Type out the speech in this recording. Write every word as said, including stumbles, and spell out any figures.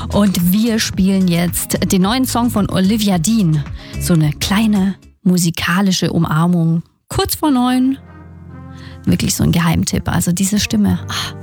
Und wir spielen jetzt den neuen Song von Olivia Dean. So eine kleine musikalische Umarmung. Kurz vor neun. Wirklich so ein Geheimtipp. Also diese Stimme. Ach,